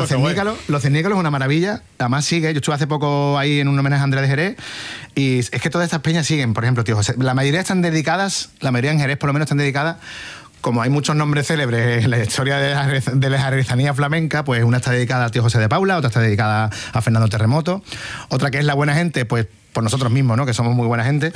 Los Cernícalos es una maravilla. Además sigue, yo estuve hace poco ahí en un homenaje a Andrés de Jerez y es que todas estas peñas siguen. Por ejemplo, tío José, la mayoría están dedicadas, la mayoría en Jerez por lo menos están dedicadas. Como hay muchos nombres célebres en la historia de la jerezanía flamenca, pues una está dedicada al tío José de Paula, otra está dedicada a Fernando Terremoto, otra que es la buena gente, pues por nosotros mismos, ¿no? Que somos muy buena gente.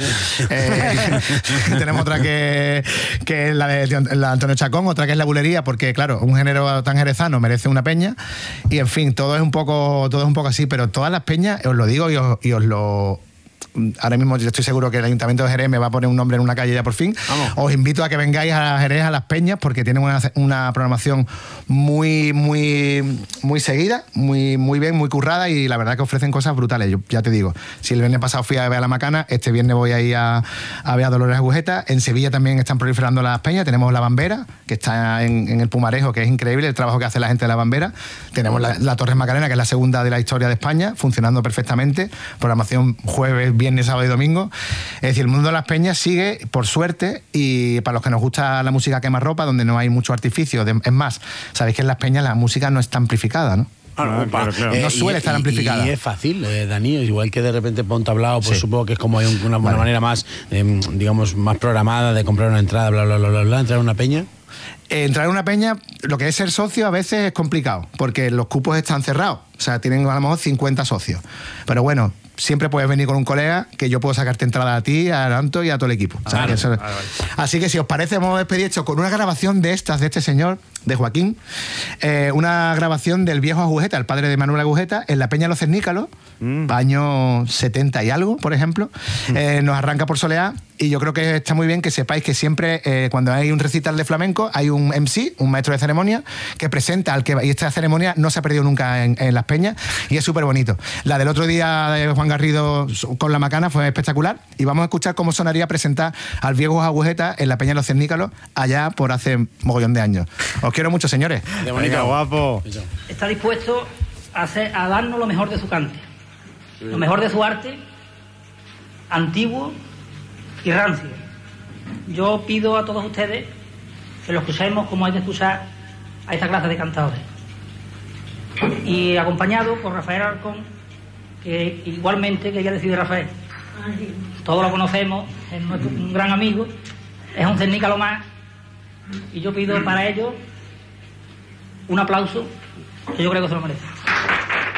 Tenemos otra que es la de Antonio Chacón, otra que es la bulería, porque claro, un género tan jerezano merece una peña. Y en fin, todo es un poco así, pero todas las peñas, os lo digo y os lo... Ahora mismo yo estoy seguro que el Ayuntamiento de Jerez me va a poner un nombre en una calle ya por fin. Vamos. Os invito a que vengáis a Jerez a las peñas porque tienen una programación muy seguida, muy bien, muy currada y la verdad que ofrecen cosas brutales. Yo ya te digo, si el viernes pasado fui a ver a La Macana, este viernes voy a ir a ver a Dolores Agujeta. En Sevilla también están proliferando las peñas. Tenemos La Bambera, que está en el Pumarejo, que es increíble el trabajo que hace la gente de La Bambera. Tenemos la Torres Macarena, que es la segunda de la historia de España, funcionando perfectamente. Programación jueves, viernes, sábado y domingo. Es decir, el mundo de las peñas sigue, por suerte, y para los que nos gusta la música quemarropa, donde no hay mucho artificio. Es más, sabéis que en las peñas la música no está amplificada, ¿no? Claro. No suele estar amplificada. Y es fácil, Dani, igual que de repente por un tablao, pues supongo que es como hay una manera más, digamos, más programada de comprar una entrada, bla, entrar en una peña. Entrar en una peña, lo que es ser socio a veces es complicado, porque los cupos están cerrados. O sea, tienen a lo mejor 50 socios. Pero bueno, siempre puedes venir con un colega que yo puedo sacarte entrada a ti, a Anto y a todo el equipo. Vale. Así que si os parece, vamos a despedir esto con una grabación de este señor, de Joaquín, una grabación del viejo Agujeta, el padre de Manuel Agujeta, en la Peña Los Cernícalos, año 70 y algo, por ejemplo. Nos arranca por Soleá y yo creo que está muy bien que sepáis que siempre cuando hay un recital de flamenco hay un MC, un maestro de ceremonia, que presenta al que... Y esta ceremonia no se ha perdido nunca en las peñas y es súper bonito. La del otro día de Juan Garrido con La Macana fue espectacular y vamos a escuchar cómo sonaría presentar al viejo Agujeta en la Peña Los Cernícalos allá por hace mogollón de años. Os quiero mucho, señores. De bonito, guapo. Está dispuesto a darnos lo mejor de su cante, lo mejor de su arte, antiguo y rancio. Yo pido a todos ustedes que lo escuchemos como hay que escuchar a esta clase de cantadores. Y acompañado por Rafael Arcón, que igualmente, que ya decide Rafael. Todos lo conocemos, es un gran amigo, es un cernícalo más, y yo pido para ellos un aplauso que yo creo que se lo merece.